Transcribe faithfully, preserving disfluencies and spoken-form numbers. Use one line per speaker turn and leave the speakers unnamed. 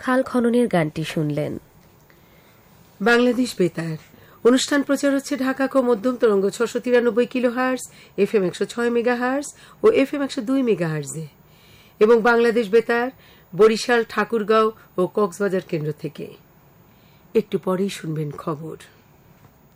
খাল খননের গানটি শুনলেন।
বাংলাদেশ বেতার অনুষ্ঠান প্রচার হচ্ছে ঢাকা কো মধ্যম তরঙ্গ ছশো তিরানব্বই কিলো হার্স, এফ এম একশো ছয় মেগা হার্স ও এফ এম একশো দুই মেগা হার্সে, এবং বাংলাদেশ বেতার বরিশাল, ঠাকুরগাঁও ও কক্সবাজার কেন্দ্র থেকে। একটু পরেই শুনবেন খবর।